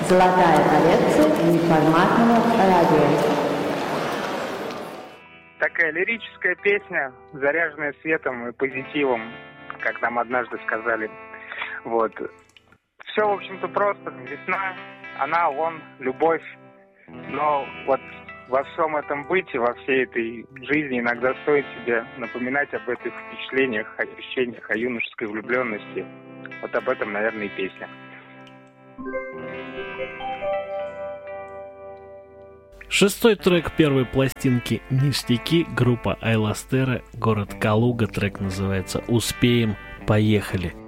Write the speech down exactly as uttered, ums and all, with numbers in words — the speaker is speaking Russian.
Золотая коллекция неформатного радио. Такая лирическая песня, заряженная светом и позитивом, как нам однажды сказали. Вот. Все, в общем-то, просто. Весна, она, он, любовь. Но вот во всем этом быть и во всей этой жизни иногда стоит себе напоминать об этих впечатлениях, ощущениях, о юношеской влюбленности. Вот об этом, наверное, и песня. Шестой трек первой пластинки «Ништяки», группа Айластера, город Калуга. Трек называется «Успеем, поехали».